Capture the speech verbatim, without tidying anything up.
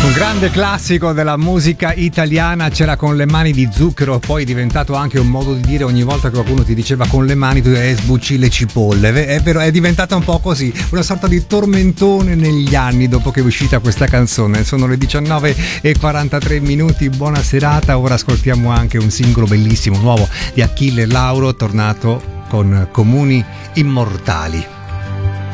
Un grande classico della musica italiana, c'era Con le mani di Zucchero, poi è diventato anche un modo di dire ogni volta che qualcuno ti diceva con le mani tu eh, sbucci le cipolle, è vero, è diventata un po' così, una sorta di tormentone negli anni dopo che è uscita questa canzone. Sono le diciannove e quarantatré minuti, buona serata, ora ascoltiamo anche un singolo bellissimo nuovo di Achille Lauro, tornato con Comuni Immortali.